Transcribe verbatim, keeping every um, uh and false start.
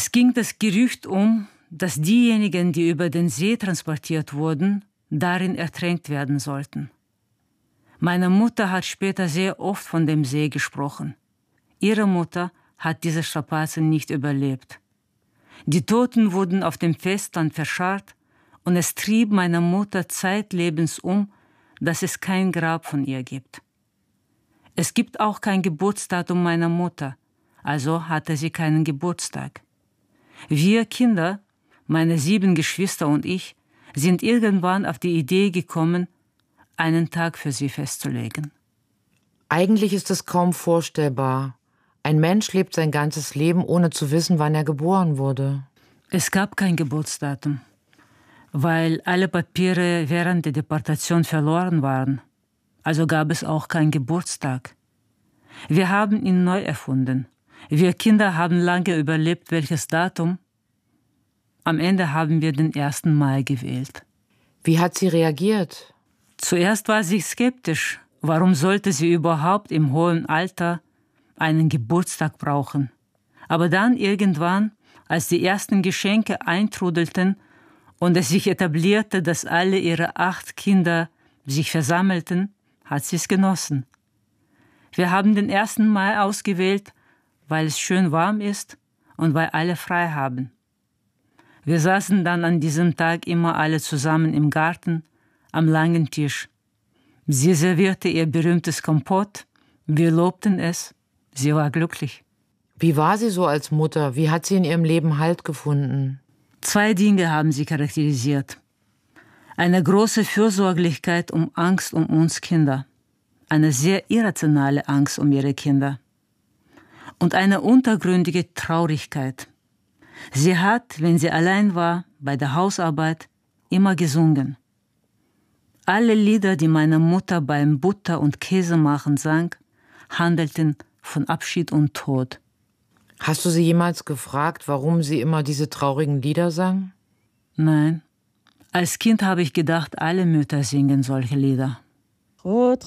Es ging das Gerücht um, dass diejenigen, die über den See transportiert wurden, darin ertränkt werden sollten. Meine Mutter hat später sehr oft von dem See gesprochen. Ihre Mutter hat diese Strapazen nicht überlebt. Die Toten wurden auf dem Festland verscharrt und es trieb meine Mutter zeitlebens um, dass es kein Grab von ihr gibt. Es gibt auch kein Geburtsdatum meiner Mutter, also hatte sie keinen Geburtstag. Wir Kinder, meine sieben Geschwister und ich, sind irgendwann auf die Idee gekommen, einen Tag für sie festzulegen. Eigentlich ist es kaum vorstellbar. Ein Mensch lebt sein ganzes Leben, ohne zu wissen, wann er geboren wurde. Es gab kein Geburtsdatum, weil alle Papiere während der Deportation verloren waren. Also gab es auch keinen Geburtstag. Wir haben ihn neu erfunden. Wir Kinder haben lange überlebt, welches Datum. Am Ende haben wir den ersten Mai gewählt. Wie hat sie reagiert? Zuerst war sie skeptisch. Warum sollte sie überhaupt im hohen Alter einen Geburtstag brauchen? Aber dann irgendwann, als die ersten Geschenke eintrudelten und es sich etablierte, dass alle ihre acht Kinder sich versammelten, hat sie es genossen. Wir haben den ersten Mai ausgewählt, weil es schön warm ist und weil alle frei haben. Wir saßen dann an diesem Tag immer alle zusammen im Garten, am langen Tisch. Sie servierte ihr berühmtes Kompott, wir lobten es, sie war glücklich. Wie war sie so als Mutter? Wie hat sie in ihrem Leben Halt gefunden? Zwei Dinge haben sie charakterisiert. Eine große Fürsorglichkeit um Angst um uns Kinder. Eine sehr irrationale Angst um ihre Kinder. Und eine untergründige Traurigkeit. Sie hat, wenn sie allein war, bei der Hausarbeit, immer gesungen. Alle Lieder, die meine Mutter beim Butter- und Käsemachen sang, handelten von Abschied und Tod. Hast du sie jemals gefragt, warum sie immer diese traurigen Lieder sang? Nein. Als Kind habe ich gedacht, alle Mütter singen solche Lieder.